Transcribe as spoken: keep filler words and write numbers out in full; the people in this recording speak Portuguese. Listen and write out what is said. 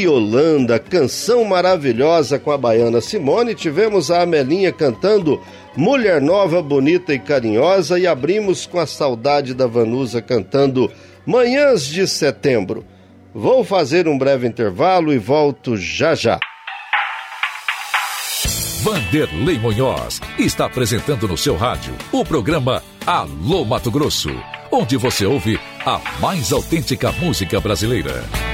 Yolanda, canção maravilhosa com a baiana Simone. Tivemos a Amelinha cantando Mulher Nova, Bonita e Carinhosa, e abrimos com a Saudade da Vanusa cantando Manhãs de Setembro. Vou fazer um breve intervalo e volto já já. Vanderlei Munhoz está apresentando no seu rádio o programa Alô Mato Grosso, onde você ouve a mais autêntica música brasileira.